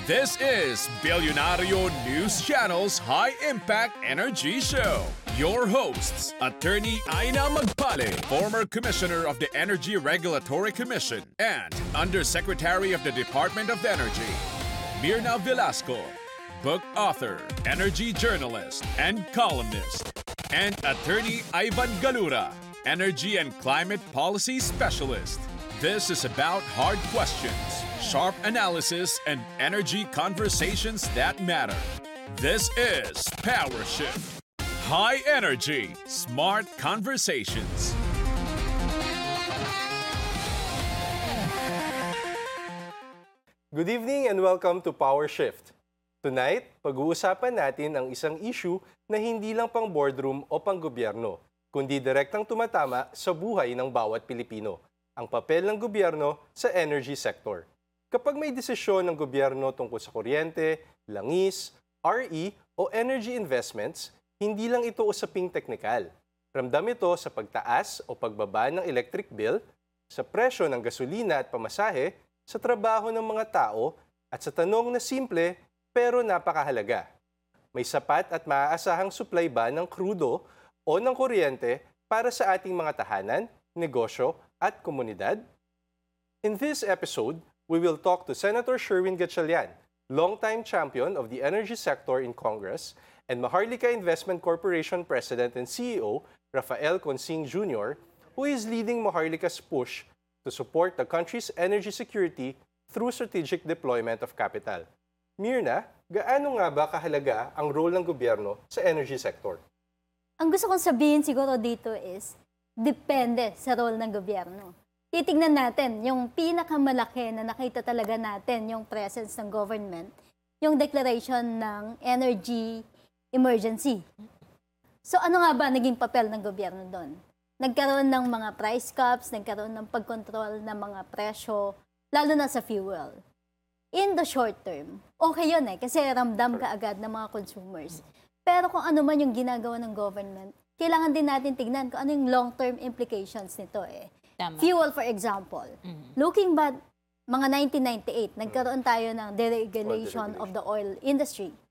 This is Billionario News Channel's High Impact Energy Show. Your hosts, Attorney Aina Magpale, former Commissioner of the Energy Regulatory Commission and Undersecretary of the Department of Energy, Mirna Velasco, book author, energy journalist, and columnist, and Attorney Ivan Galura, Energy and Climate Policy Specialist. This is about hard questions, sharp analysis, and energy conversations that matter. This is Power Shift. High energy, smart conversations. Good evening and welcome to Power Shift. Tonight, pag-uusapan natin ang isang issue na hindi lang pang boardroom o pang gobyerno, kundi direktang tumatama sa buhay ng bawat Pilipino, ang papel ng gobyerno sa energy sector. Kapag may desisyon ng gobyerno tungkol sa kuryente, langis, RE o energy investments, hindi lang ito usaping teknikal. Ramdam ito sa pagtaas o pagbaba ng electric bill, sa presyo ng gasolina at pamasahe, sa trabaho ng mga tao, at sa tanong na simple pero napakahalaga. May sapat at maaasahang supply ba ng krudo o ng kuryente para sa ating mga tahanan, negosyo at komunidad? In this episode, we will talk to Senator Sherwin Gatchalian, longtime champion of the energy sector in Congress, and Maharlika Investment Corporation President and CEO Rafael Consing Jr., who is leading Maharlika's push to support the country's energy security through strategic deployment of capital. Mirna, gaano nga ba kahalaga ang role ng gobyerno sa energy sector? Ang gusto kong sabihin siguro dito is, depende sa role ng gobyerno. Titignan natin, yung pinakamalaki na nakita talaga natin, yung presence ng government, yung declaration ng energy emergency. So ano nga ba naging papel ng gobyerno doon? Nagkaroon ng mga price caps, nagkaroon ng pagkontrol ng mga presyo, lalo na sa fuel. In the short term, okay yun kasi ramdam ka agad ng mga consumers. Pero kung ano man yung ginagawa ng government, kailangan din natin tignan kung ano yung long-term implications nito Tama. Fuel, for example. Looking back, mga 1998, nagkaroon tayo ng deregulation of the oil industry.